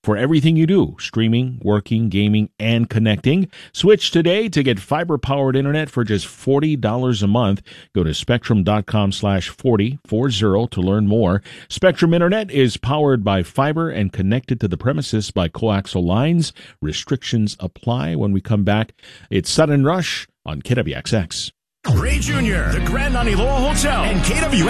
for everything you do, streaming, working, gaming, and connecting. Switch today to get fiber-powered internet for just $40 a month. Go to spectrum.com/40 to learn more. Spectrum Internet is powered by fiber and connected to the premises by coaxial lines. Restrictions apply. When we come back, it's Sudden Rush on KWXX. Ray Jr., the Grand Aniloa Hotel, and KWXX.